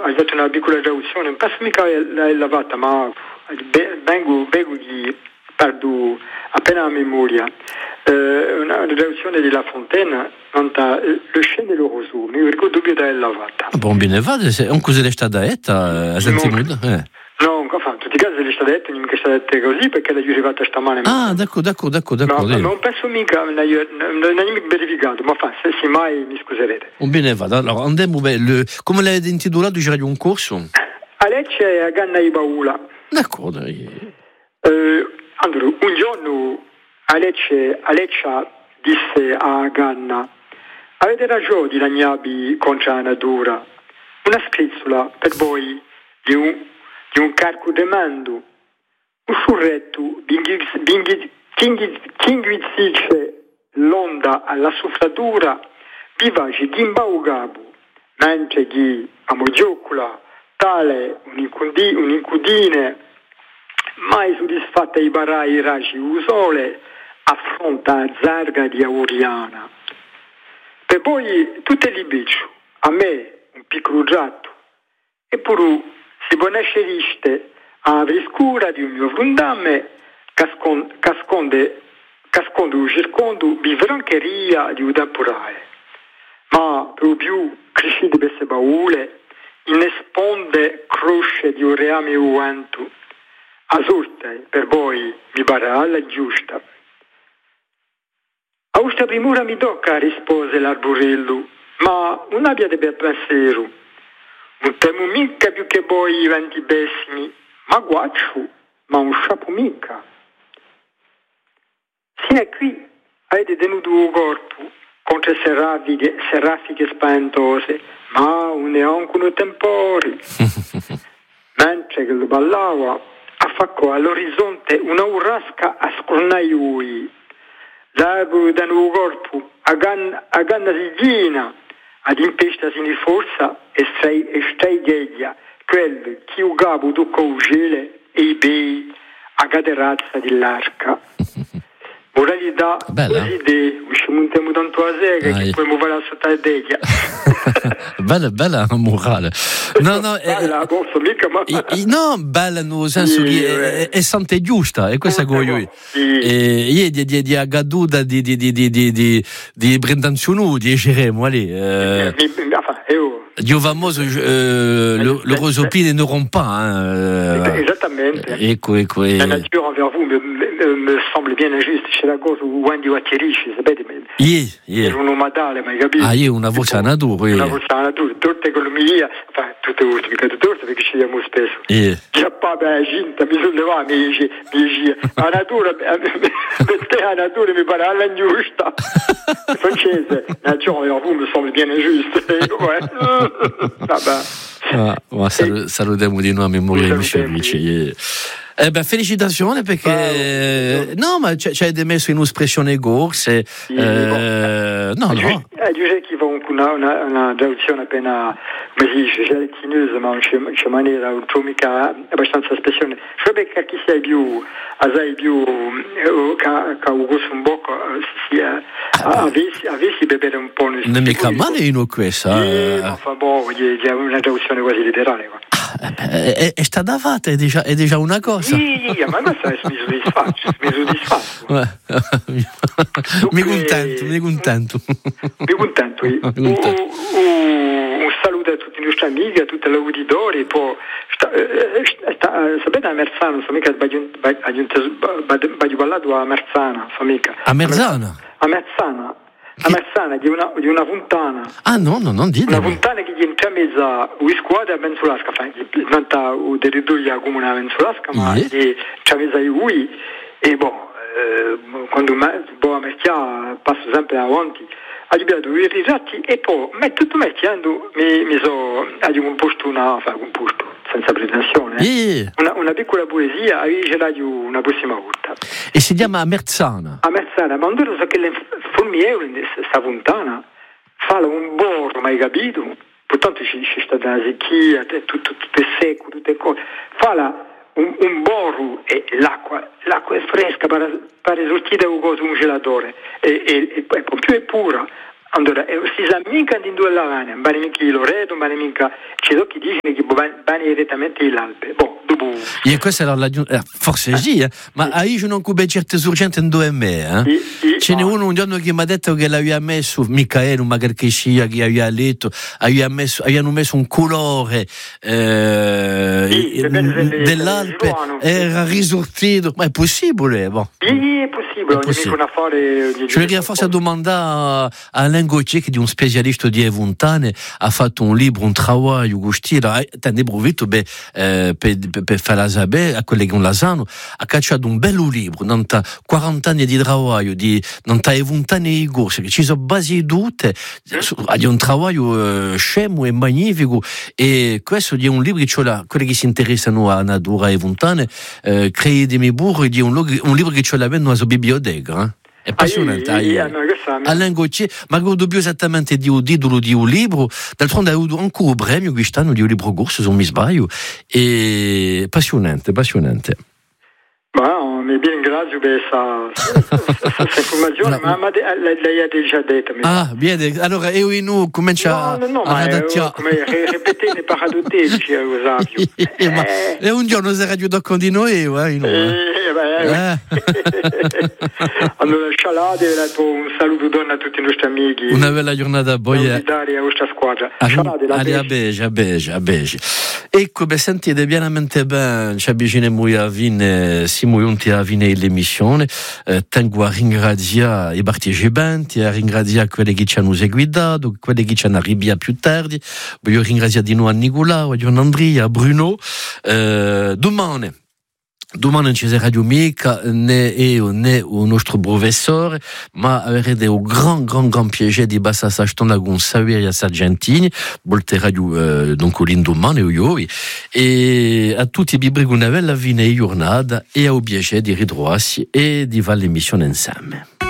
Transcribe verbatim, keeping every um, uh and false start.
hai fatto una piccola traduzione, non penso mica l'hai lavata, ma vengo, vengo di, perdo appena a memoria. Eh, una traduzione di La Fontaine, canta Le chien de l'oiseau, mi ricordo che l'hai lavata. Bon, bine vada, non cos'è stata detta, a sentimento? Eh. No, enfin, in tutti i casi è stata detta, non è stata detta così, perché l'hai arrivata stamane. Ah, d'accordo, d'accordo, d'accordo. No, non penso mica, non hai mica verificato, ma fa, se sì mai mi scuserete. Un bene vada, allora andiamo, le, come l'hai intitolato, c'era un corso? A Lecce a Ganna i Baula. D'accordo. Eh, allora, un giorno a Lecce, a Lecce disse a Ganna: avete ragione di lagnarvi contro la natura. Una scrittola per voi di un, di un carco de mando, un surretto tinguizzice l'onda alla sufflatura, vivace ghimbaugabu, mentre chi a mogiocula tale un'incudine, mai soddisfatta i barai ragi usole, affronta a zarga di Auriana. Per poi tutte li biccio, a me un piccolo gatto, eppure si bonesceriste a riscura di un mio frundame, casconde, casconde, casconde un circondo bivrancheria di un temporale. Ma per più cresci di queste baule, inesponde crosce di un reame uento, a sorte per voi mi pare alla giusta. A questa primura mi tocca, rispose l'arborello, ma non abbiate per pensiero. Non temo mica più che voi i venti bessimi, ma guaccio, ma un sciapo mica. Sino a qui avete tenuto un corpo contro serraffiche, serraffiche spaventose, ma un neanche tempori. Mentre che lo ballava, affaccò all'orizzonte una urrasca a scornaiui. L'arbore da nuovo corpo, a ganna, a ganna sigina, ad impesta sin forza e stai e stai gheglia, quel che u gabu du cogele e i bei a gaderazza dell'arca. Moralità, così de, usciamo tanto a sega che poi mi va la sotto deglia. Bella, bella morale. No, no, bella, posso mica, ma... no, bella nel senso che è sante giusta, e questa è io. E io di di di agaduda di di di di di di di Brendanzionu di Geremo, allez. Dio famoso, euh, le, le rosopine ne rompt pas. Hein, euh, Exactement. Ecco, ecco. La nature envers vous me, me, me semble bien injuste. C'è la cosa, quando io attirisci, sapete? Yeah, yeah. È un uomatale, ma hai capito? Ah, io una voce a natura. Una voce a natura. Torte economia, enfin, tutte le ultime cose torte, perché ci siamo spesso. Yeah. Già pa, beh, ginta, mi solleva, mi dice, mi dice, la natura, per te la natura mi pare alla giusta. Francese, la nature envers vous me semble bien injuste. Ouais. Ah, ma sal- salutiamo di nuovo a memoria di Michel Ricci. Eh ben, felicitazioni perché oh, no, ma ci hai messo in espressione gorse. Sì, eh, no, no. Eh, dice che fa una, una, una traduzione appena, come si dice, gelatinosa, ma in maniera automica abbastanza espressione. Cioè perché chi sei più, assai più, che un gosto un po', sia, avessi, avessi bere un po'. Non è mica male in questa. Sì, ma fa boh, è una traduzione quasi letterale, qua. È, è stata fatta, è già, è già una cosa. Sì, ma questo mi soddisfaccio, mi soddisfaccio. Mi contento, mi contento. Mi contento. Un, un, un saluto a tutti i nostri amici, a tutti gli auditori. Poi, sta, sta, sapete a Merzana, so mica ho parlato a Merzana, so mica. A Merzana? A Merzana. A Merzana di una, di una fontana. Ah no, no, non dite. Una fontana che entra in mezzo a squadra a Menzolasca, non ha un territorio come una Menzolasca, ma yeah. C'è mezzo a lui e boh, eh, quando boh, a Merchia passo sempre avanti, ho liberato i ritratti e poi metto tutto mettendo mi, mi so ho composto una, enfin, composto senza pretensione, eh? Yeah. una, una piccola poesia, ce l'ho una prossima volta. E si chiama Merzana? A Merzana, ma non so che le formiere in questa fontana fa un borro, ma hai capito? Portanto ci, ci sta la secchia, tutto, tutto è secco, tutte cose. Fa la, un, un borro e l'acqua, l'acqua è fresca, pare, pare sortita con cosa un gelatore, e, e, e poi più è pura. allora e si sa mica di due lavane non mica il Loreto non mica c'è chi dice che vanno direttamente all'Alpe boh dopo e questo era la forse sì eh? Ma a io non cube certe urgenti in due me eh? Ce n'è uno un giorno che mi ha detto che l'aveva messo Michael magari che sia che aveva letto aveva messo avevano messo un colore eh, sì, dell'Alpe era risortito ma è possibile boh. Sì, è possibile, ogni mica una fare ci voglio forse domandare a Alain Gauthier che è un specialista di Evuntane ha fatto un libro un travaglio gustira tende brovito beh eh, per per fare la sabe a quelli che un Lasano ha cacciato un bello libro non ta quaranta anni di travaglio di non ta Evuntane i corsi che ci sono basi tutte di un travaglio scemo e magnifico e questo è un libro che c'è là quelli che si interessano a natura Evuntane eh, crei dei miei burri di un, un libro che c'è là nella sua biblioteca eh? È appassionante. Alain Gauthier, ma non dobbiamo esattamente di un titolo di un libro, d'altronde ha avuto anche un premio quest'anno di un libro corso, se non mi sbaglio, e appassionante, appassionante. Ma mi ringrazio per questa informazione, ma, ma lei ha già detto. Ah, bene, allora io e noi cominciamo no, no, no, a adattare. Come ripetete le paradotte, diceva Eusapio. E un giorno sarà giù da con di noi, eh? Allora, scialade, un saluto donna a tutti i nostri amici. Una bella giornata a voi. A vostra squadra. Scialade, a beige, a beige, a beige. Ecco, beh, sentite veramente bene, ci avviciniamo a fine, siamo giunti a fine dell'emissione. Eh, tengo a ringraziare i partecipanti, a ringraziare quelli che ci hanno seguito, quelli che ci hanno arrivato più tardi. Voglio ringraziare di nuovo a Nicola, a Andrea, a Bruno. Eh, domani. Domani non ci sarà Radio Mica, né io né il nostro professore, ma avrete un gran, gran, gran piacere di passare a stare con Saveria Sargentini, volte radio, eh, donc l'indomani, io, e a tutti i bibri una bella fine giornata e a un piacere di ritrovarsi e di fare l'emissione insieme.